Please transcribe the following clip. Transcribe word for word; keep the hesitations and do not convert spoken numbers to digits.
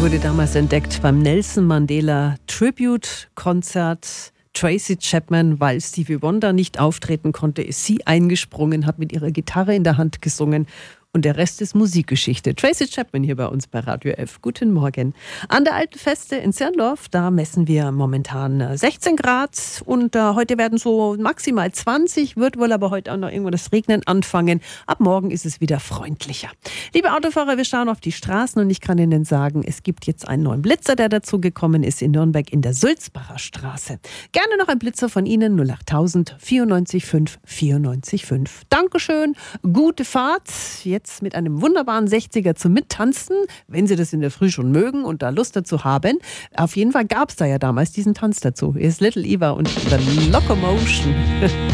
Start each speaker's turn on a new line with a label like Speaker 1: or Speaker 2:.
Speaker 1: wurde damals entdeckt beim Nelson Mandela Tribute Konzert. Tracy Chapman, weil Stevie Wonder nicht auftreten konnte, ist sie eingesprungen, hat mit ihrer Gitarre in der Hand gesungen. Und der Rest ist Musikgeschichte. Tracy Chapman hier bei uns bei Radio F. Guten Morgen. An der Alten Feste in Zirndorf, da messen wir momentan sechzehn Grad. Und äh, heute werden so maximal zwanzig, wird wohl aber heute auch noch irgendwo das Regnen anfangen. Ab morgen ist es wieder freundlicher. Liebe Autofahrer, wir schauen auf die Straßen und ich kann Ihnen sagen, es gibt jetzt einen neuen Blitzer, der dazu gekommen ist in Nürnberg in der Sulzbacher Straße. Gerne noch ein Blitzer von Ihnen, null acht tausend vierundneunzig fünf vierundneunzig fünf. Dankeschön, gute Fahrt. Jetzt mit einem wunderbaren sechziger zum Mittanzen, wenn Sie das in der Früh schon mögen und da Lust dazu haben. Auf jeden Fall gab es da ja damals diesen Tanz dazu. Hier ist Little Eva und The Locomotion.